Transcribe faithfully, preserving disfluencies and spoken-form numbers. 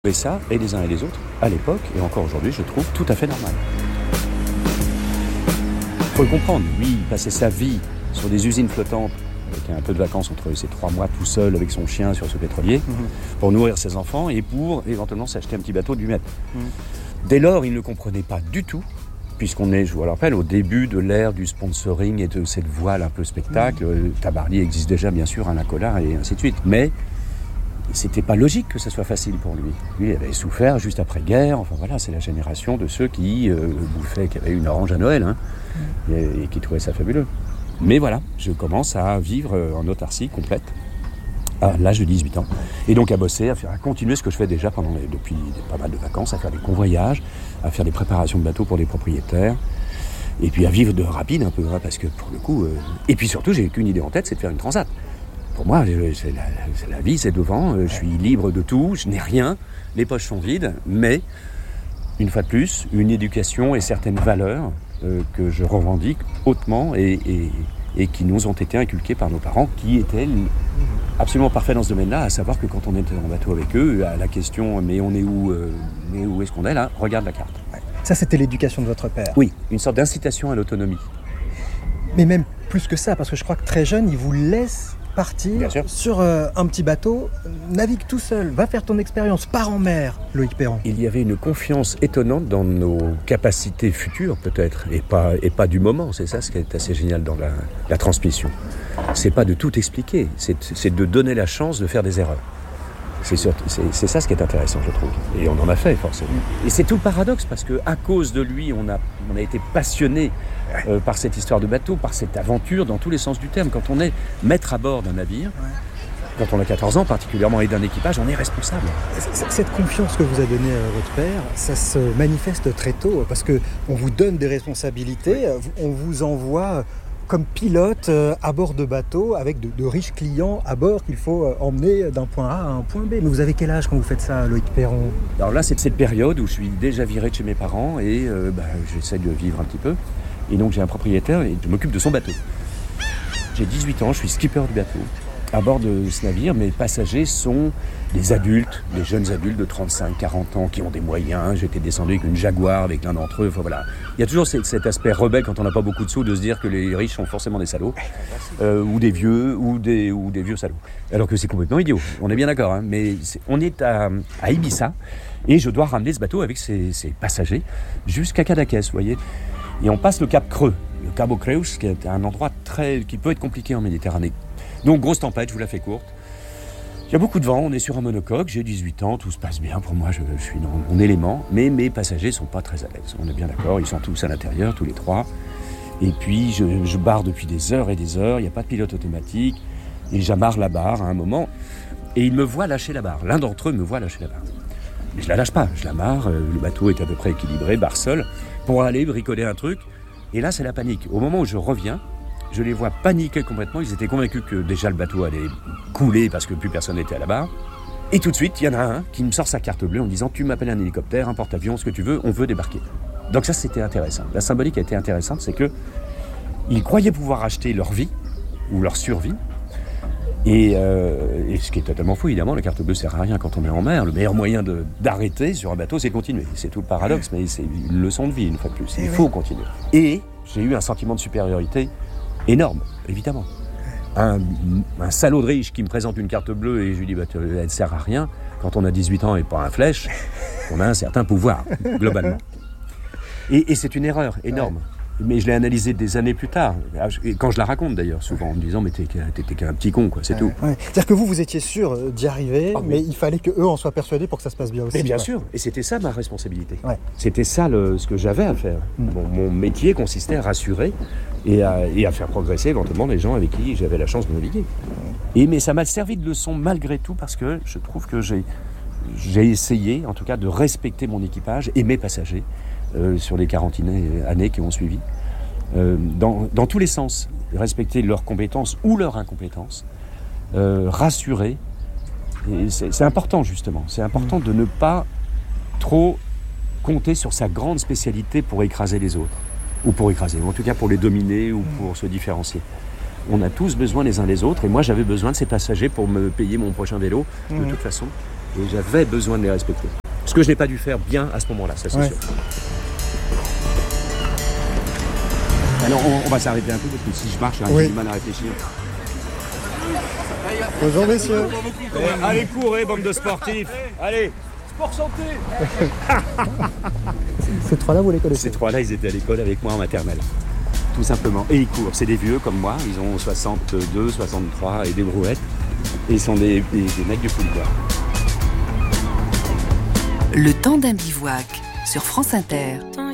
Et ça, et les uns et les autres, à l'époque, et encore aujourd'hui, je trouve tout à fait normal. Il faut le comprendre, lui, il passait sa vie sur des usines flottantes, avec un peu de vacances entre ces trois mois tout seul avec son chien sur ce pétrolier, mmh. pour nourrir ses enfants et pour éventuellement s'acheter un petit bateau de huit mètres. Mmh. Dès lors, il ne comprenait pas du tout, puisqu'on est, je vous le rappelle, au début de l'ère du sponsoring et de cette voile un peu spectacle. Mmh. Tabarly existe déjà, bien sûr, Alain Collard et ainsi de suite. Mais c'était pas logique que ça soit facile pour lui. Lui, il avait souffert juste après-guerre. Enfin voilà, c'est la génération de ceux qui euh, bouffaient, qui avaient une orange à Noël, hein, mmh. et, et qui trouvaient ça fabuleux. Mais voilà, je commence à vivre en autarcie complète à l'âge de dix-huit ans. Et donc à bosser, à, faire, à continuer ce que je fais déjà pendant les, depuis des, pas mal de vacances, à faire des convoyages, à faire des préparations de bateaux pour des propriétaires. Et puis à vivre de rapide un peu, hein, parce que pour le coup... Euh... Et puis surtout, j'ai qu'une idée en tête, c'est de faire une transat. Pour moi, c'est la, c'est la vie, c'est devant, je suis libre de tout, je n'ai rien, les poches sont vides, mais, une fois de plus, une éducation et certaines valeurs euh, que je revendique hautement et, et, et qui nous ont été inculquées par nos parents, qui étaient absolument parfaits dans ce domaine-là, à savoir que quand on était en bateau avec eux, à la question « mais on est où, euh, mais où est-ce qu'on est là ?» Regarde la carte. Ça, c'était l'éducation de votre père. Oui, une sorte d'incitation à l'autonomie. Mais même plus que ça, parce que je crois que très jeune, il vous laisse partir sur euh, un petit bateau, navigue tout seul, va faire ton expérience, pars en mer, Loïc Perron. Il y avait une confiance étonnante dans nos capacités futures, peut-être, et pas, et pas du moment. C'est ça ce qui est assez génial dans la, la transmission. C'est pas de tout expliquer, c'est, c'est de donner la chance de faire des erreurs. C'est, sûr, c'est, c'est ça ce qui est intéressant, je trouve. Et on en a fait, forcément. Et c'est tout le paradoxe, parce qu'à cause de lui, on a, on a été passionné euh, par cette histoire de bateau, par cette aventure, dans tous les sens du terme. Quand on est maître à bord d'un navire, ouais. quand on a quatorze ans particulièrement, et d'un équipage, on est responsable. Cette confiance que vous a donnée à votre père, ça se manifeste très tôt, parce qu'on vous donne des responsabilités, on vous envoie... comme pilote euh, à bord de bateau avec de, de riches clients à bord qu'il faut euh, emmener d'un point A à un point B. Mais vous avez quel âge quand vous faites ça, Loïc Perron ? Alors là, c'est cette période où je suis déjà viré de chez mes parents et euh, bah, j'essaie de vivre un petit peu. Et donc j'ai un propriétaire et je m'occupe de son bateau. J'ai dix-huit ans, je suis skipper du bateau. À bord de ce navire, mes passagers sont des adultes, des jeunes adultes de trente-cinq à quarante ans qui ont des moyens. J'étais descendu avec une Jaguar, avec l'un d'entre eux. Enfin, voilà. Il y a toujours cet aspect rebelle quand on n'a pas beaucoup de sous de se dire que les riches sont forcément des salauds, euh, ou des vieux, ou des, ou des vieux salauds. Alors que c'est complètement idiot, on est bien d'accord. Hein, mais c'est, on est à, à Ibiza et je dois ramener ce bateau avec ses, ses passagers jusqu'à Cadaqués, vous voyez. Et on passe le Cap Creux, le Cabo Creus, qui est un endroit très, qui peut être compliqué en Méditerranée. Donc, grosse tempête, je vous la fais courte. Il y a beaucoup de vent, on est sur un monocoque, j'ai dix-huit ans, tout se passe bien pour moi, je, je suis dans mon élément, mais mes passagers ne sont pas très à l'aise. On est bien d'accord, ils sont tous à l'intérieur, tous les trois. Et puis, je, je barre depuis des heures et des heures, il n'y a pas de pilote automatique, et j'amarre la barre à un moment, et ils me voient lâcher la barre. L'un d'entre eux me voit lâcher la barre. Mais je la lâche pas, je l'amarre, le bateau est à peu près équilibré, barre seule, pour aller bricoler un truc. Et là, c'est la panique. Au moment où je reviens, je les vois paniquer complètement. Ils étaient convaincus que déjà le bateau allait couler parce que plus personne n'était à la barre. Et tout de suite, il y en a un qui me sort sa carte bleue en disant « Tu m'appelles un hélicoptère, un porte-avions, ce que tu veux, on veut débarquer. » Donc ça, c'était intéressant. La symbolique a été intéressante, c'est qu'ils croyaient pouvoir acheter leur vie ou leur survie. Et, euh, et ce qui est totalement fou, évidemment, la carte bleue ne sert à rien quand on est en mer. Le meilleur moyen de, d'arrêter sur un bateau, c'est continuer. C'est tout le paradoxe, mais c'est une leçon de vie, une fois de plus. Il faut continuer. Et j'ai eu un sentiment de supériorité énorme, évidemment. Un, un salaud de riche qui me présente une carte bleue et je lui dis bah, « elle ne sert à rien ». Quand on a dix-huit ans et pas un flèche, on a un certain pouvoir, globalement. Et, et c'est une erreur énorme. Ouais. Mais je l'ai analysé des années plus tard, et quand je la raconte d'ailleurs, souvent en me disant « mais t'es, t'es, t'es qu'un petit con, quoi, c'est ouais, tout ouais. ». C'est-à-dire que vous, vous étiez sûr d'y arriver, oh, mais oui. il fallait qu'eux en soient persuadés pour que ça se passe bien aussi. Mais bien quoi. Sûr, et c'était ça ma responsabilité. Ouais. C'était ça le, ce que j'avais à faire. Mm. Mon, mon métier consistait à rassurer et à, et à faire progresser éventuellement les gens avec qui j'avais la chance de naviguer. Et, mais ça m'a servi de leçon malgré tout, parce que je trouve que j'ai, j'ai essayé, en tout cas, de respecter mon équipage et mes passagers euh, sur les quarante années qui ont suivi. Euh, dans, dans tous les sens, respecter leurs compétences ou leur incompétence, euh, rassurer. Et c'est, c'est important justement, c'est important mmh. de ne pas trop compter sur sa grande spécialité pour écraser les autres, ou pour écraser, ou en tout cas pour les dominer ou mmh. pour se différencier. On a tous besoin les uns des autres, et moi j'avais besoin de ces passagers pour me payer mon prochain vélo, mmh. de toute façon. Et j'avais besoin de les respecter. Ce que je n'ai pas dû faire bien à ce moment-là, ça c'est Ouais. sûr. Alors on, on va s'arrêter un peu parce que si je marche, hein, Oui. j'ai du mal à réfléchir. Bonjour messieurs. Eh, allez courez, bande de sportifs. Allez. Sport santé. Ces trois-là, vous les connaissez? Ces trois-là, ils étaient à l'école avec moi en maternelle. Tout simplement. Et ils courent. C'est des vieux comme moi. Ils ont soixante-deux, soixante-trois et des brouettes. Et ils sont des, des, des mecs du football. Le temps d'un bivouac sur France Inter.